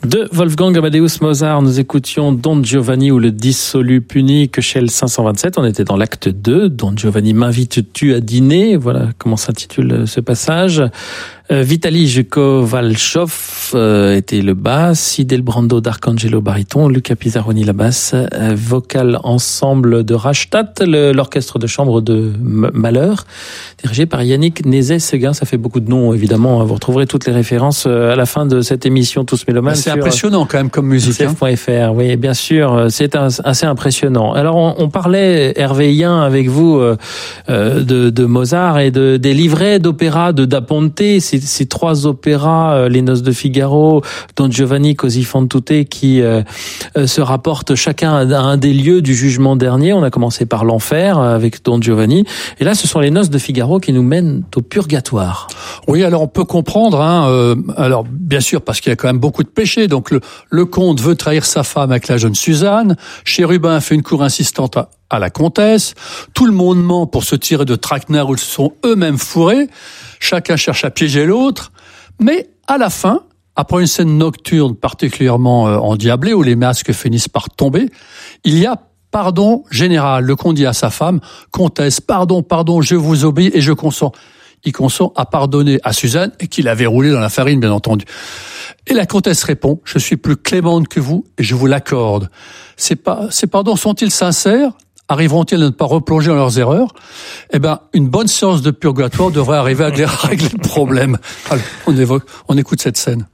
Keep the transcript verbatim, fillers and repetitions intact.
De Wolfgang Amadeus Mozart, nous écoutions Don Giovanni ou le dissolu puni, Köchel cinq cent vingt-sept. On était dans l'acte deux. Don Giovanni, m'invites-tu à dîner? Voilà comment s'intitule ce passage. Euh, Vitali Kovalchov euh, était le basse, Sid Elbrando d'Arcangelo baryton, Luca Pizzaroni la basse, euh, vocal ensemble de Rastatt, le, l'orchestre de chambre de M- Malheur, dirigé par Yannick Nézet-Séguin. Ça fait beaucoup de noms, évidemment. Vous retrouverez toutes les références à la fin de cette émission Tous Mélomanes. C'est impressionnant quand même comme musique. S F point F R, hein. Oui, bien sûr, c'est un, assez impressionnant. Alors, on, on parlait, Hervé Yen, avec vous, euh, de, de Mozart et de, des livrets d'opéra de Da Ponte, ces, ces trois opéras, euh, Les Noces de Figaro, Don Giovanni, Così fan tutte, qui euh, euh, se rapportent chacun à un des lieux du jugement dernier. On a commencé par l'enfer avec Don Giovanni, et là, ce sont Les Noces de Figaro qui nous mènent au purgatoire. Oui, alors on peut comprendre, hein, euh, alors bien sûr parce qu'il y a quand même beaucoup de péchés, donc le, le comte veut trahir sa femme avec la jeune Suzanne, Chérubin fait une cour insistante à, à la comtesse, tout le monde ment pour se tirer de traquenards où ils se sont eux-mêmes fourrés, chacun cherche à piéger l'autre, mais à la fin, après une scène nocturne particulièrement euh, endiablée où les masques finissent par tomber, il y a pardon général. Le comte dit à sa femme, comtesse, pardon, pardon, je vous obéis et je consens. Il consent à pardonner à Suzanne, et qu'il avait roulé dans la farine, bien entendu. Et la comtesse répond, je suis plus clémente que vous, et je vous l'accorde. Ces, pas, ces pardons sont-ils sincères? Arriveront-ils à ne pas replonger dans leurs erreurs? Eh ben, une bonne séance de purgatoire devrait arriver à régler le problème. Alors, on évoque, on écoute cette scène.